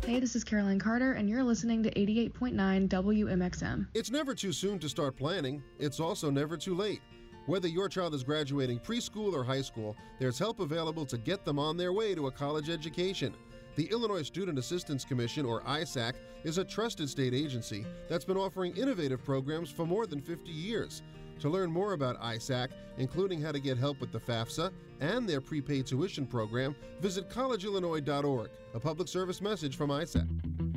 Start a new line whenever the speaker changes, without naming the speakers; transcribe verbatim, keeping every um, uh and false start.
Hey, this is Caroline Carter, and you're listening to eighty-eight point nine W M X M.
It's never too soon to start planning. It's also never too late. Whether your child is graduating preschool or high school, there's help available to get them on their way to a college education. The Illinois Student Assistance Commission, or I S A C, is a trusted state agency that's been offering innovative programs for more than fifty years. To learn more about I S A C, including how to get help with the FAFSA and their prepaid tuition program, visit college illinois dot org. A public service message from I S A C.